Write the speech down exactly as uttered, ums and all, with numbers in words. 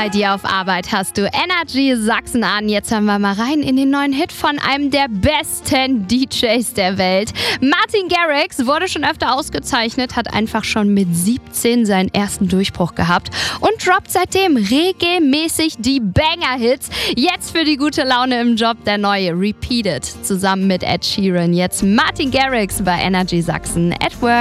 Bei dir auf Arbeit hast du Energy Sachsen an. Jetzt hören wir mal rein in den neuen Hit von einem der besten D Js der Welt. Martin Garrix wurde schon öfter ausgezeichnet, hat einfach schon mit siebzehn seinen ersten Durchbruch gehabt und droppt seitdem regelmäßig die Banger-Hits. Jetzt für die gute Laune im Job der neue Repeated zusammen mit Ed Sheeran. Jetzt Martin Garrix bei Energy Sachsen at Work.